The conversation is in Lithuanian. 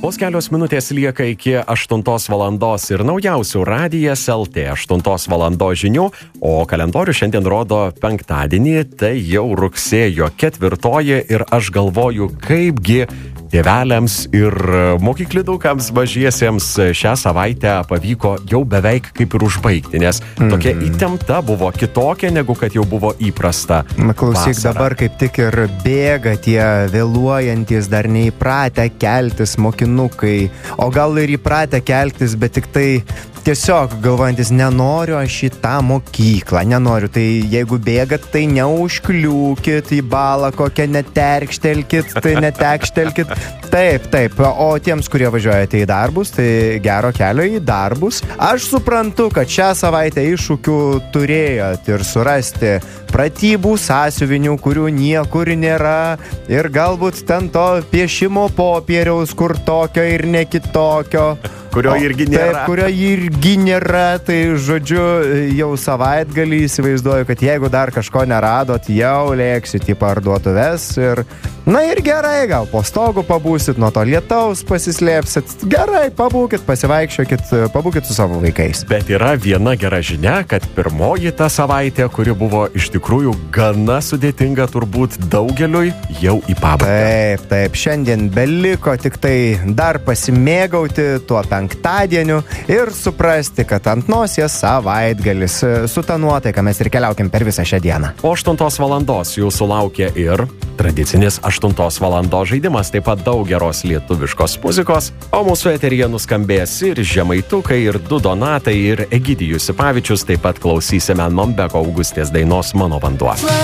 Vos kelios minutės lieka iki 8 valandos ir naujausių Radijas LT 8 valandos žinių, o kalendorius šiandien rodo penktadienį, tai jau rugsėjo 4 ir aš galvoju, kaipgi tėveliams ir mokyklidukams mažiesiems šią savaitę pavyko jau beveik kaip ir užbaigti, nes tokia įtempta buvo, kitokia negu kad jau buvo įprasta. Klausyk, vasarą. dabar kaip tik ir bėga tie vėluojantis, dar neįpratę keltis mokinukai, o gal ir įpratę keltis, bet tik tai tiesiog galvojantis, nenoriu aš į tą mokyklą, nenoriu, tai jeigu bėgat, tai neužkliūkit į balą kokią, neterkštelkit, tai netekštelkit. Taip, o tiems, kurie važiuojate į darbus, tai gero kelio į darbus. Aš suprantu, kad šią savaitę iššūkių turėjot ir surasti pratybų sąsiuvinių, kurių niekur nėra, ir galbūt ten to piešimo popieriaus, kur tokio ir ne kitokio. Kurio irgi nėra. Taip, kurio irgi nėra, tai žodžiu, jau savaitgalį įsivaizduoju, kad jeigu dar kažko neradot, jau lėksit į parduotuves ir, na ir gerai, gal po stogu pabūsit, nuo to lietaus pasislėpsit, gerai, pabūkit, pasivaikščiokit, pabūkit su savo vaikais. Bet yra viena gera žinia, kad pirmoji ta savaitė, kuri buvo iš tikrųjų gana sudėtinga turbūt daugeliui, jau į pabaigą. Taip, šiandien beliko tik tai dar pasimėgauti tuo penktadieniu ir suprasti, kad ant nosies savaitgalis. Su ta nuotaika mes ir keliaukim per visą šią dieną. Po 8 valandos jūsų laukia ir tradicinis 8 valandos žaidimas, taip pat daug geros lietuviškos muzikos, o mūsų eteryje nuskambės ir Žemaitukai, ir du Donatai, ir Egidijus Sipavičius, taip pat klausysime Nombeko Augustės dainos Mano vanduo.